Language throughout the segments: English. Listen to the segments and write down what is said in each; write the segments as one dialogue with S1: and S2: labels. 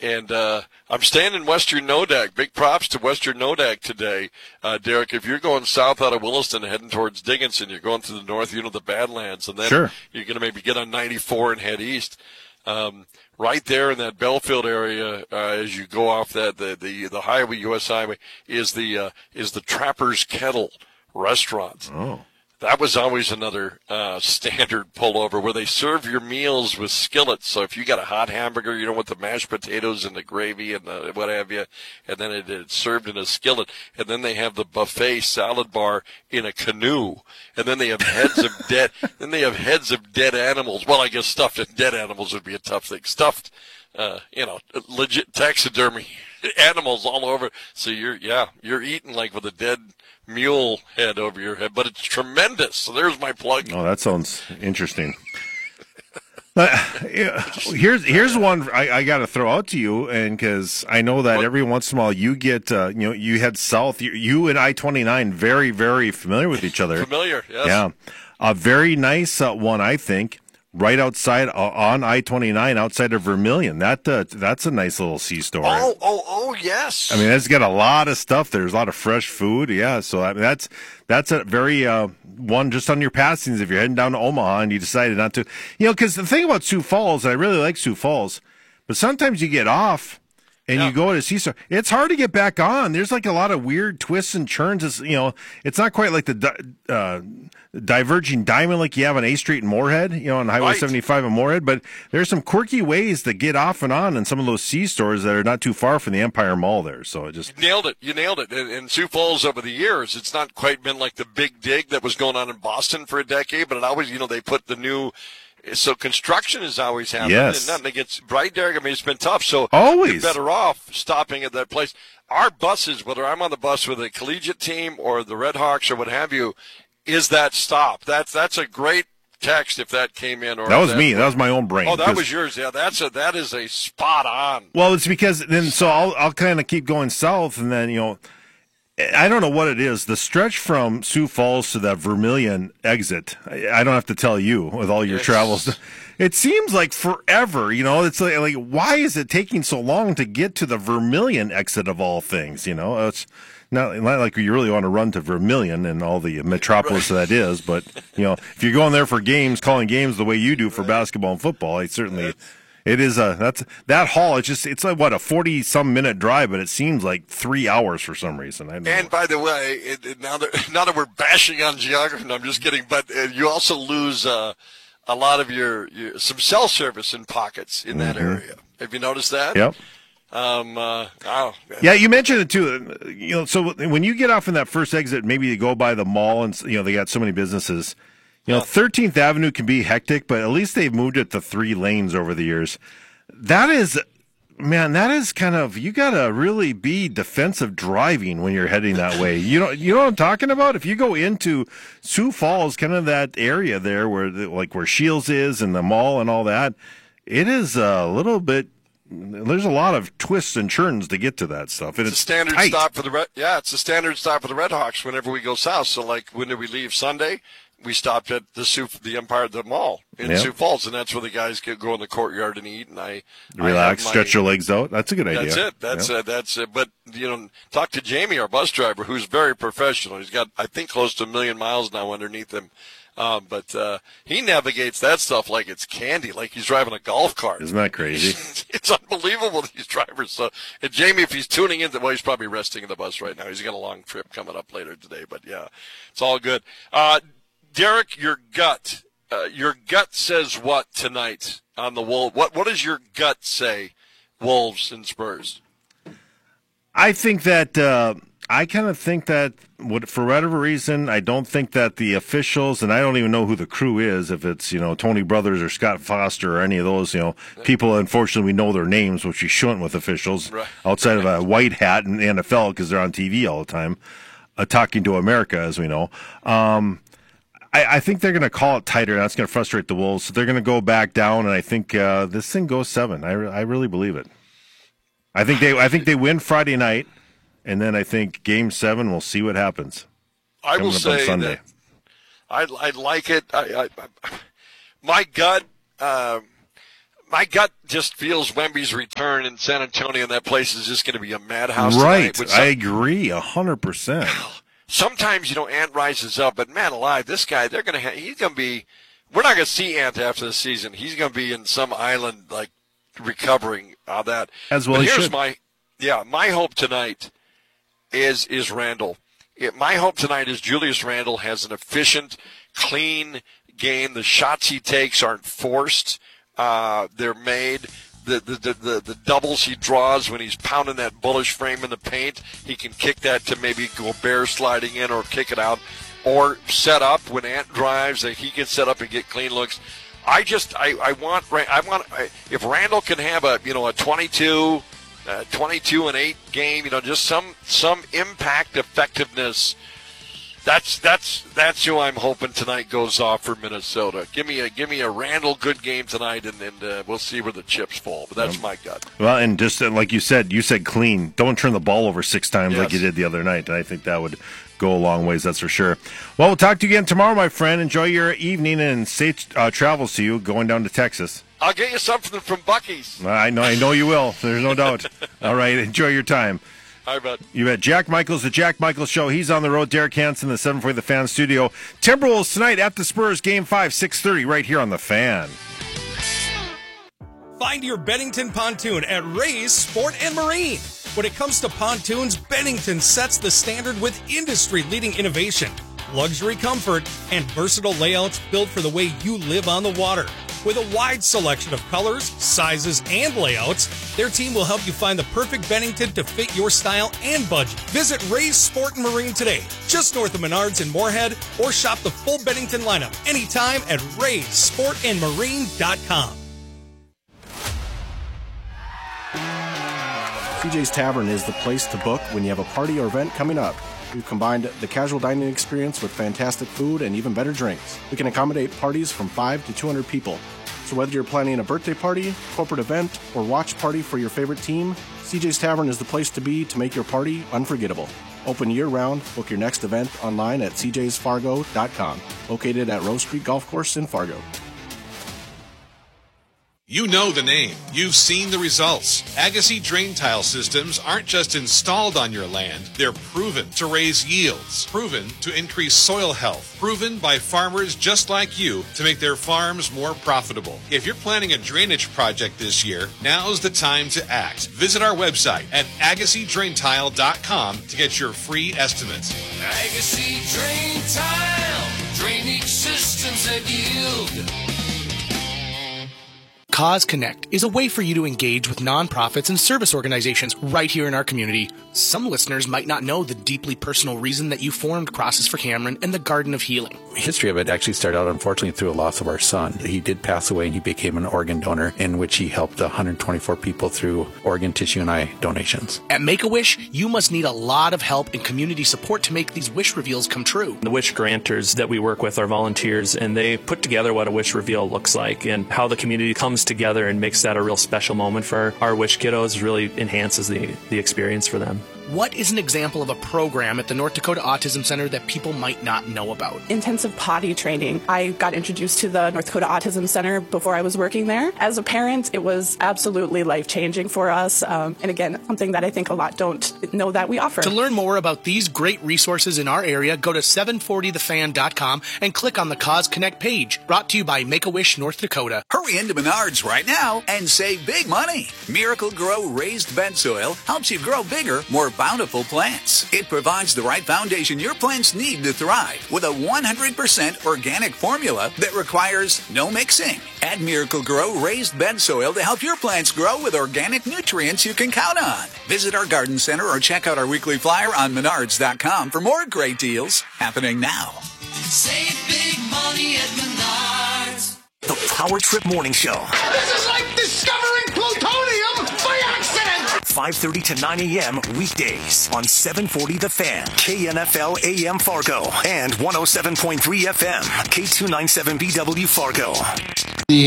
S1: And I'm staying in Western Nodak. Big props to Western Nodak today. Derek, if you're going south out of Williston and heading towards Dickinson, you're going through the north, the Badlands, and then you're going to maybe get on 94 and head east. Right there in that Belfield area, as you go off the highway, U.S. highway, is the Trapper's Kettle restaurant.
S2: Oh.
S1: That was always another standard pullover where they serve your meals with skillets. So if you got a hot hamburger, with the mashed potatoes and the gravy and the what have you, and then it's served in a skillet, and then they have the buffet salad bar in a canoe, and then they have heads of dead animals. Well, I guess stuffed dead animals would be a tough thing. Stuffed, legit taxidermy animals all over. So you're eating like with a dead mule head over your head, but it's tremendous. So there's my plug.
S2: Oh, that sounds interesting. Here's one I got to throw out to you, and because I know that every once in a while you get, you head south. You and I-29 very, very familiar with each other.
S1: Familiar, yes.
S2: Yeah, a very nice one, I think. Right outside on I-29, outside of Vermilion. That's a nice little C-store.
S1: Oh, yes.
S2: I mean, it's got a lot of stuff. There's a lot of fresh food. Yeah, so I mean, that's a very one just on your passings if you're heading down to Omaha and you decided not to. Because the thing about Sioux Falls, and I really like Sioux Falls, but sometimes you get off and you go to C-store. It's hard to get back on. There's like a lot of weird twists and turns. It's not quite like the diverging diamond like you have on A Street in Moorhead, on Highway 75 in Moorhead, but there's some quirky ways to get off and on in some of those C-stores that are not too far from the Empire Mall there. So
S1: You nailed it. In Sioux Falls over the years, it's not quite been like the big dig that was going on in Boston for a decade, but it always, they put the new. So construction is always happening.
S2: Yes.
S1: And nothing against Derek. I mean, it's been tough. So
S2: always
S1: you're better off stopping at that place. Our buses, whether I'm on the bus with a collegiate team or the Red Hawks or what have you, is that stop. That's a great text if that came in. Or
S2: that was me. That was my own brain.
S1: Oh, that was yours. Yeah, that is a spot on.
S2: Well, it's because then so I'll kind of keep going south, and then I don't know what it is. The stretch from Sioux Falls to that Vermilion exit, I don't have to tell you with all your travels. It seems like forever, It's like why is it taking so long to get to the Vermilion exit of all things? It's not like you really want to run to Vermilion and all the metropolis that is. But if you're going there for games, calling games the way you do for basketball and football, it is that haul. It's like a 40-some minute drive, but it seems like 3 hours for some reason.
S1: And by the way, now that we're bashing on geography, no, I'm just kidding. But you also lose a lot of your some cell service in pockets in that area. Have you noticed that?
S2: Yep. Yeah, you mentioned it too. So when you get off in that first exit, maybe you go by the mall, and they got so many businesses. 13th Avenue can be hectic, but at least they've moved it to 3 lanes over the years. That is kind of, you got to really be defensive driving when you're heading that way. You know what I'm talking about? If you go into Sioux Falls, kind of that area there where Shields is and the mall and all that, it is a little bit, there's a lot of twists and turns to get to that stuff. And
S1: it's a standard stop for it's a standard stop for the Red Hawks whenever we go south. So like when did we leave Sunday? We stopped at the Empire, the mall in Sioux Falls, and that's where the guys go in the courtyard and eat. And I
S2: relax, stretch your legs out. That's a good idea.
S1: That's it. But talk to Jamie, our bus driver, who's very professional. He's got, I think, close to 1 million miles now underneath him. But he navigates that stuff like it's candy, like he's driving a golf cart.
S2: Isn't that crazy?
S1: It's unbelievable, these drivers. So, and Jamie, if he's tuning in, he's probably resting in the bus right now. He's got a long trip coming up later today. But yeah, it's all good. Derek, your gut says what tonight on the Wolves? What does your gut say, Wolves and Spurs?
S2: I think that I kind of think that for whatever reason, I don't think that the officials, and I don't even know who the crew is, if it's Tony Brothers or Scott Foster or any of those people. Unfortunately, we know their names, which we shouldn't with officials outside of a white hat in the NFL because they're on TV all the time, talking to America, as we know. I think they're going to call it tighter. That's going to frustrate the Wolves. So they're going to go back down, and I think this thing goes 7. I really believe it. I think they win Friday night, and then I think Game 7. We'll see what happens.
S1: I will say that I like it. My gut. my gut just feels Wemby's return in San Antonio, and that place is just going to be a madhouse.
S2: Right. I agree 100%.
S1: Sometimes, Ant rises up, but man alive, this guy, he's going to be, we're not going to see Ant after the season. He's going to be in some island, like, recovering on that.
S2: As well
S1: but
S2: as
S1: here's
S2: should.
S1: my hope tonight is Randall. My hope tonight is Julius Randall has an efficient, clean game. The shots he takes aren't forced. They're made. The doubles he draws when he's pounding that bullish frame in the paint, he can kick that to maybe Gobert sliding in or kick it out, or set up when Ant drives that he can set up and get clean looks. I want if Randall can have a 22 and 8 game, just some impact effectiveness. That's who I'm hoping tonight goes off for Minnesota. Give me a Randall good game tonight, and we'll see where the chips fall. But that's my gut.
S2: Well, and just like you said clean. Don't turn the ball over 6 times like you did the other night. And I think that would go a long ways. That's for sure. Well, we'll talk to you again tomorrow, my friend. Enjoy your evening and safe travels to you going down to Texas.
S1: I'll get you something from Buc-ee's.
S2: I know you will. There's no doubt. All right, enjoy your time.
S1: I bet.
S2: You bet. Jack Michaels, the Jack Michaels Show. He's on the road. Derek Hansen, the 740 The Fan studio. Timberwolves tonight at the Spurs, Game 5, 6:30, right here on The Fan.
S3: Find your Bennington pontoon at Ray's Sport and Marine. When it comes to pontoons, Bennington sets the standard with industry-leading innovation, luxury comfort, and versatile layouts built for the way you live on the water. With a wide selection of colors, sizes, and layouts, their team will help you find the perfect Bennington to fit your style and budget. Visit Ray's Sport and Marine today, just north of Menards in Moorhead, or shop the full Bennington lineup anytime at raysportandmarine.com.
S4: CJ's Tavern is the place to book when you have a party or event coming up. We've combined the casual dining experience with fantastic food and even better drinks. We can accommodate parties from 5 to 200 people. So whether you're planning a birthday party, corporate event, or watch party for your favorite team, CJ's Tavern is the place to be to make your party unforgettable. Open year-round. Book your next event online at cjsfargo.com. Located at Rose Creek Golf Course in Fargo.
S5: You know the name. You've seen the results. Agassi drain tile systems aren't just installed on your land. They're proven to raise yields, proven to increase soil health, proven by farmers just like you to make their farms more profitable. If you're planning a drainage project this year, now's the time to act. Visit our website at AgassiDrainTile.com to get your free estimates.
S6: Agassi Drain Tile, drainage systems that yield.
S7: Cause Connect is a way for you to engage with nonprofits and service organizations right here in our community. Some listeners might not know the deeply personal reason that you formed Crosses for Cameron and the Garden of Healing.
S8: The history of it actually started out, unfortunately, through a loss of our son. He did pass away, and he became an organ donor, in which he helped 124 people through organ, tissue, and eye donations.
S7: At Make-A-Wish, you must need a lot of help and community support to make these wish reveals come true.
S9: The wish granters that we work with are volunteers, and they put together what a wish reveal looks like, and how the community comes together and makes that a real special moment for our wish kiddos really enhances the experience for them.
S7: What is an example of a program at the North Dakota Autism Center that people might not know about?
S10: Intensive potty training. I got introduced to the North Dakota Autism Center before I was working there. As a parent, it was absolutely life-changing for us. And again, something that I think a lot don't know that we offer.
S7: To learn more about these great resources in our area, go to 740thefan.com and click on the Cause Connect page. Brought to you by Make-A-Wish North Dakota.
S11: Hurry into Menards right now and save big money. Miracle Grow raised bed soil helps you grow bigger, more bountiful plants. It provides the right foundation your plants need to thrive with a 100% organic formula that requires no mixing. Add Miracle Grow raised bed soil to help your plants grow with organic nutrients you can count on. Visit our garden center or check out our weekly flyer on Menards.com for more great deals happening now.
S6: Save big money at Menards.
S12: The Power Trip Morning Show.
S13: This is like discovering plutonium by accident!
S12: 5:30 to 9 a.m. weekdays on 740 The Fan, KNFL AM Fargo, and 107.3 FM, K297BW Fargo.
S14: The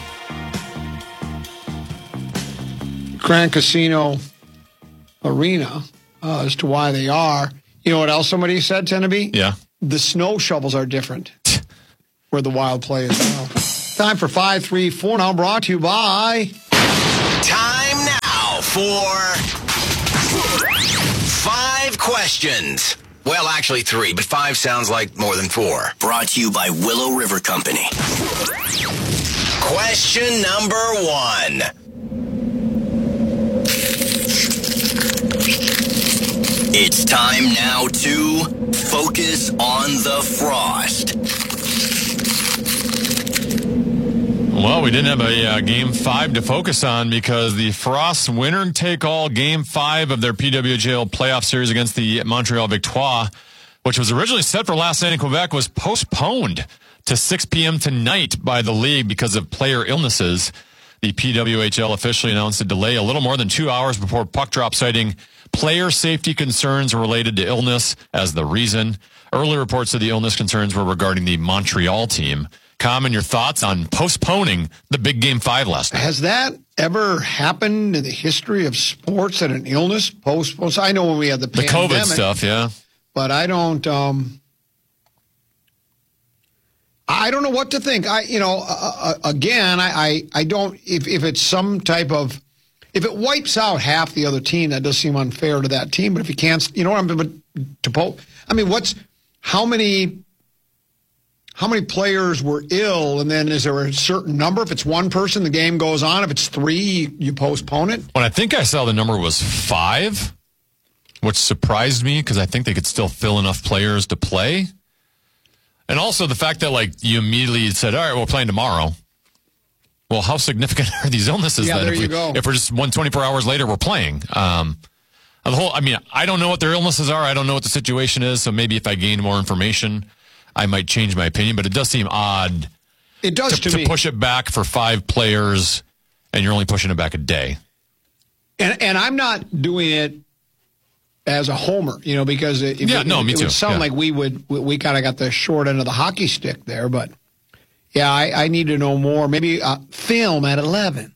S14: Grand Casino Arena, as to why they are. You know what else somebody said, Teneby?
S15: Yeah.
S14: The snow shovels are different where the Wild play is now. Time for 5-3-4 now, brought to you by...
S12: Time now for 5 questions. Well, actually 3, but 5 sounds like more than 4. Brought to you by Willow River Company. Question number 1. It's time now to focus on the frost.
S15: Well, we didn't have a Game 5 to focus on because the Frost winner-take-all Game 5 of their PWHL playoff series against the Montreal Victoire, which was originally set for last night in Quebec, was postponed to 6 p.m. tonight by the league because of player illnesses. The PWHL officially announced a delay a little more than 2 hours before puck drop, citing player safety concerns related to illness as the reason. Early reports of the illness concerns were regarding the Montreal team. Common, your thoughts on postponing the big Game 5 last night?
S14: Has that ever happened in the history of sports that an illness postpones? I know when we had the pandemic.
S15: COVID stuff, yeah.
S14: But I don't know what to think. I don't, if it's some type of, if it wipes out half the other team, that does seem unfair to that team. But if you can't, you know what I mean, how many players were ill, and then is there a certain number? If it's one person, the game goes on. If it's 3, you postpone it?
S15: Well, I think I saw the number was 5, which surprised me because I think they could still fill enough players to play. And also the fact that, like, you immediately said, all right, we're playing tomorrow. Well, how significant are these illnesses then?
S14: There you go.
S15: If we're just 24 hours later, we're playing. I don't know what their illnesses are. I don't know what the situation is. So maybe if I gain more information, I might change my opinion, but it does seem odd.
S14: It does to me.
S15: To push it back for 5 players, and you're only pushing it back a day.
S14: And I'm not doing it as a homer, because it would sound like we kind of got the short end of the hockey stick there. But yeah, I need to know more. Maybe film at 11.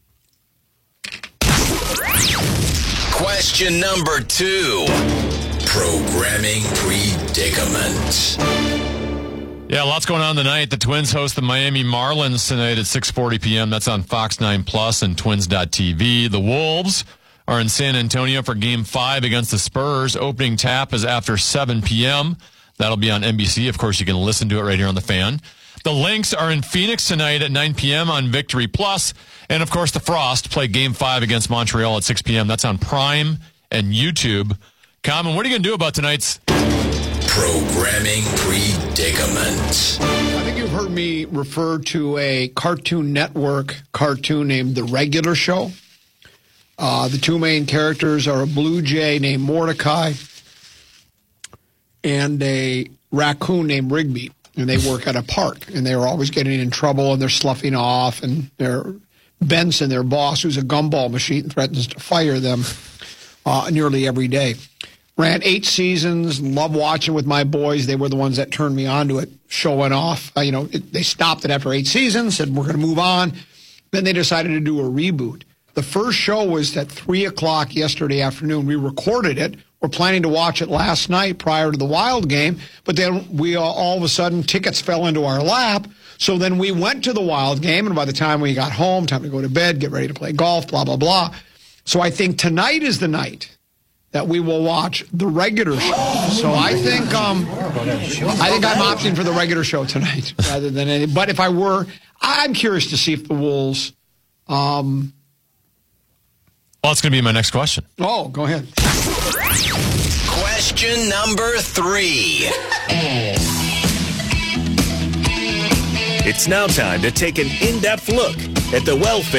S12: Question number 2. Programming predicament.
S15: Yeah, lots going on tonight. The Twins host the Miami Marlins tonight at 6:40 p.m. That's on Fox 9 Plus and Twins.tv. The Wolves are in San Antonio for Game 5 against the Spurs. Opening tap is after 7 p.m. That'll be on NBC. Of course, you can listen to it right here on The Fan. The Lynx are in Phoenix tonight at 9 p.m. on Victory Plus. And, of course, the Frost play Game 5 against Montreal at 6 p.m. That's on Prime and YouTube. Common, what are you going to do about tonight's
S12: Programming predicament?
S14: I think you've heard me refer to a Cartoon Network cartoon named The Regular Show. The 2 main characters are a blue jay named Mordecai and a raccoon named Rigby. And they work at a park, and they're always getting in trouble, and they're sloughing off, and Benson, their boss, who's a gumball machine, threatens to fire them nearly every day. Ran 8 seasons, love watching with my boys. They were the ones that turned me on to it, showing off. They stopped it after 8 seasons, said, we're going to move on. Then they decided to do a reboot. The first show was at 3 o'clock yesterday afternoon. We recorded it. We're planning to watch it last night prior to the Wild game, but then we all of a sudden, tickets fell into our lap. So then we went to the Wild game, and by the time we got home, time to go to bed, get ready to play golf, blah, blah, blah. So I think tonight is the night that we will watch the regular show. So I think I'm opting for the regular show tonight rather than any. But if I were, I'm curious to see if the Wolves.
S15: Well, that's going to be my next question.
S14: Oh, go ahead.
S12: Question number 3.
S16: It's now time to take an in-depth look at the welfare